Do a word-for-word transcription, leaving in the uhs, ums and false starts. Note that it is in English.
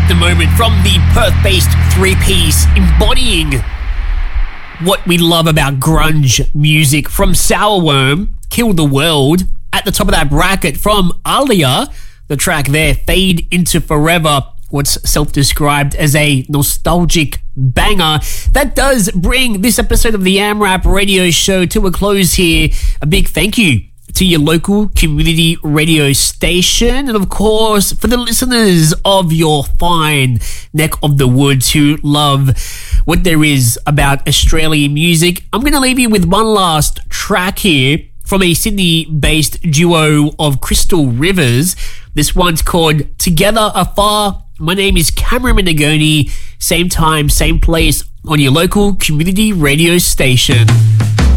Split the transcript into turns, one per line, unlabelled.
at the moment from the Perth-based three-piece embodying what we love about grunge music from Sourworm, Kill the World. At the top of that bracket from Alia, the track there, Fade Into Forever, what's self-described as a nostalgic banger. That does bring this episode of the AmRap radio show to a close here. A big thank you to your local community radio station, and of course for the listeners of your fine neck of the woods who love what there is about Australian music. I'm going to leave you with one last track here from a Sydney-based duo of Crystal Rivers. This one's called Together Afar. My name is Cameron Menegoni. Same time, same place on your local community radio station.